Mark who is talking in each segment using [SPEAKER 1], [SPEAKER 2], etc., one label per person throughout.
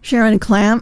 [SPEAKER 1] Sharon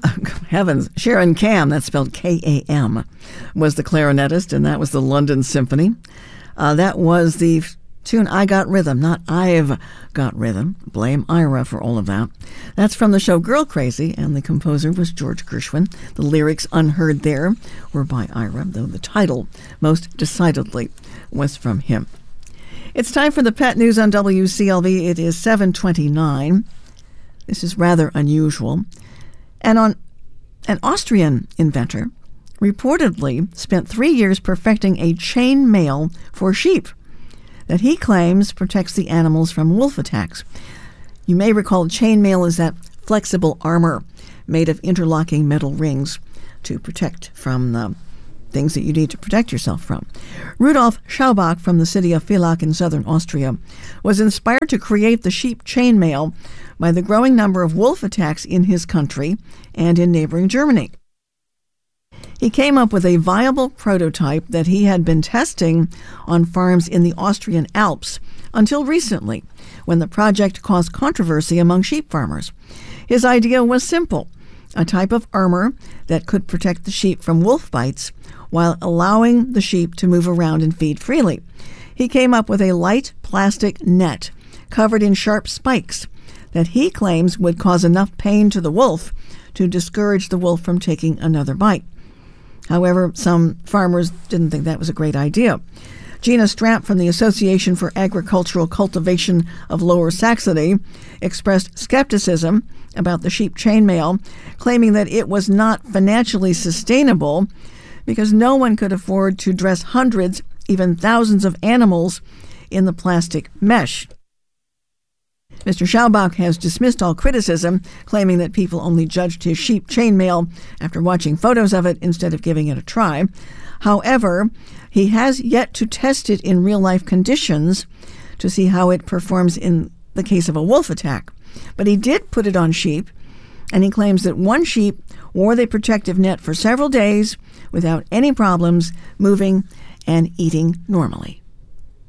[SPEAKER 1] Kam, that's spelled K-A-M, was the clarinetist, and that was the London Symphony. That was the tune I Got Rhythm, not I've Got Rhythm. Blame Ira for all of that. That's from the show Girl Crazy, and the composer was George Gershwin. The lyrics unheard there were by Ira, though the title most decidedly was from him. It's time for the pet news on WCLV. It is 7:29. This is rather unusual. And an Austrian inventor reportedly spent 3 years perfecting a chain mail for sheep that he claims protects the animals from wolf attacks. You may recall chain mail is that flexible armor made of interlocking metal rings to protect from the things that you need to protect yourself from. Rudolf Schaubach from the city of Villach in southern Austria was inspired to create the sheep chainmail by the growing number of wolf attacks in his country and in neighboring Germany. He came up with a viable prototype that he had been testing on farms in the Austrian Alps until recently, when the project caused controversy among sheep farmers. His idea was simple: a type of armor that could protect the sheep from wolf bites while allowing the sheep to move around and feed freely. He came up with a light plastic net covered in sharp spikes that he claims would cause enough pain to the wolf to discourage the wolf from taking another bite. However, some farmers didn't think that was a great idea. Gina Stramp from the Association for Agricultural Cultivation of Lower Saxony expressed skepticism about the sheep chainmail, claiming that it was not financially sustainable because no one could afford to dress hundreds, even thousands of animals in the plastic mesh. Mr. Schaubach has dismissed all criticism, claiming that people only judged his sheep chainmail after watching photos of it instead of giving it a try. However, he has yet to test it in real-life conditions to see how it performs in the case of a wolf attack. But he did put it on sheep, and he claims that one sheep wore the protective net for several days without any problems moving and eating normally.